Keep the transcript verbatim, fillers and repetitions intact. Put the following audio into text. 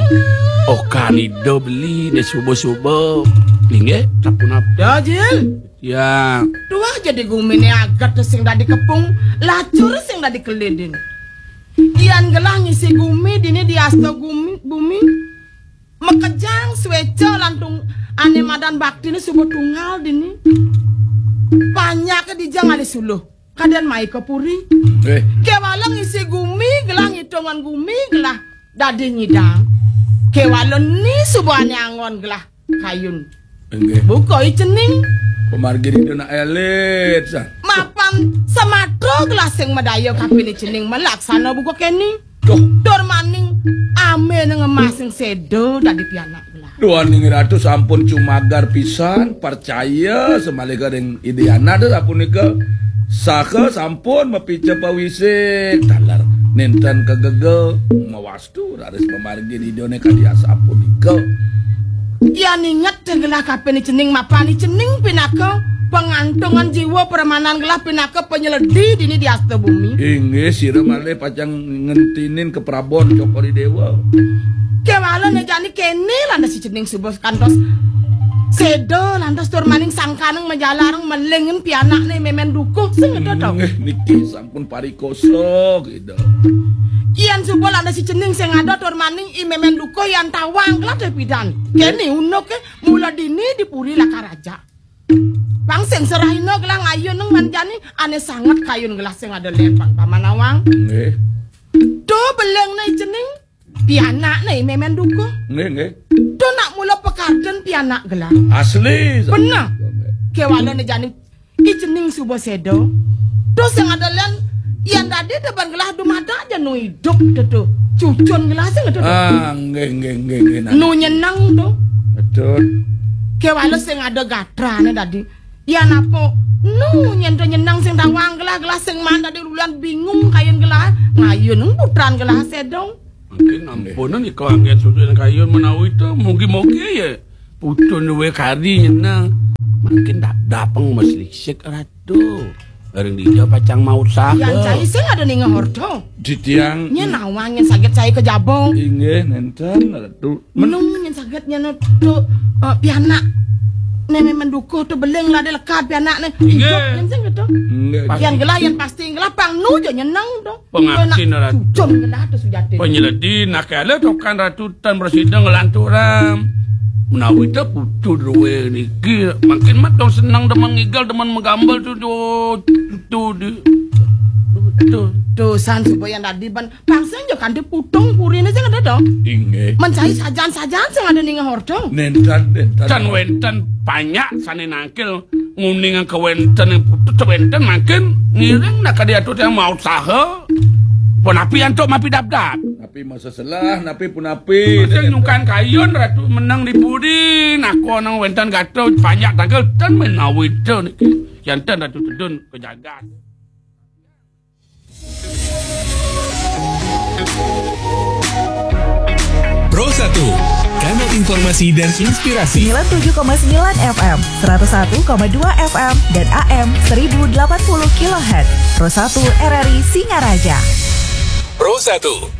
Oh kanido beli de subuh-subuh. Lingge sapuna. Ya Jil. Ya. Dua jadi gumine agat sing dah dikepung, lacur sing dah dikelidin. Ian gelah ngisi gumi dini di asta gumi bumi. Mekejang sweco lantung ane madan bakti ni subuh tunggal dini. Banyak di jangan disuluh. Kadian mai ke puri. Eh. Kewalang isi gumi gelah ngitungan gumi gelah dadi nyidang. Kewalang ni subuhane angon gelah kayun. Enggak. Buka icening. Pemargi di dona elit san. Mapan samatro gelah sing medayo kapini cening melaksana buka keni. Tuh. Dor maning ame nang emas sing sedo dadi pianak gelah. Dua ning ratu sampun cumagar pisan percaya semalika ring ideana teh sapunika saka sampun mapice pawisik talar nenten kegege mawastu raris pemargi di done kadia sapunika. Yan inget gelah kapini cening mapani cening pinaka pengantongan jiwa permanan gelah pinaka penyeledi dini di asta bumi. Inggih sira malih pacang ngentinin ke Prabon Cokori Dewa. Kewala nejani kene landas si cening subuh kantos sedo lantas tur maning sangkaneng menjalarang melengin pianak ne memen dukuh sing ngedodo. Nggih niki sampun parikoso gitu. Ian subuh landas si cening sing ada tur maning i memen dukuh yang tawang kelah depidan. Kene unuk ke mula dini dipuri lakaraja. Bang sing serahino gelah ngayun nang manjani ane sangat kayun gelah sing ada len pang pamanawang. Nggih. Do beleng ne cening pianak ne memen dukuh. Nggih nggih. Do nak mula pekarden pianak gelah. Asli. Bener. Kewala ne jani i cening subuh sedo. Do sing ada len yang tadi depan gelah dumada aja nu hidup tu. Cucun gelah sing ada. Ah nggih nggih nggih nggih. Nu nyenang do. Betul. Kewala sing ada gatrane tadi. Ya napa nu nyento nyenang sing tawang gelah gelah sing man tadi ulan bingung kayun gelah ngayun putran gelah sedong. Mungkin ampunan ikaw ang yan sudo ng kayo manawi ito. Mugi-mugi ya. Puto nuwe kari niya na. Mungkin dapang mas liksik rado. Garing di dia pacang mau usaha. Yang cai sing ada ning ngordo. Di tiang. Nya nawang yang sakit saya kejabong. Inge nenten rado. Menung yang sakitnya no to uh, pianak. Neme mendukuh tu beleng lah de lekat pianak ne. Hidup yang sing gitu. Yang gelah yang pasti gelah pang nu je nyenang tu. Pengaksin rado. Cum gelah tu sujati. Penyeledi nak ala tokan ratu tan bersidang lanturam. Menawi ta putu ruwe niki makin mat dong senang demen ngigal demen menggambal tu tu tu tu tu san supaya tadi ban pangseng jo kan diputung purine sing ada dong. Inge. Mencari sajan-sajan sing ada ning hordo. Nentan nentan. Can wenten banyak sane nangkil nguning ke wenten putu wenten makin ngiring nak dia tu yang mau usaha. Ponapi antuk mapi dap-dap. Napi masa selah, napi punapi. Sing nyungkan kayun ratu menang di budi. Aku nang wenten gato banyak tanggal tan menawi tu niki. Yanten ratu tedun kejagat. Pro satu, kanal informasi dan inspirasi. sembilan puluh tujuh koma sembilan F M, seratus satu koma dua F M, dan A M seribu delapan puluh kilohertz. Pro satu R R I Singaraja. Pro satu.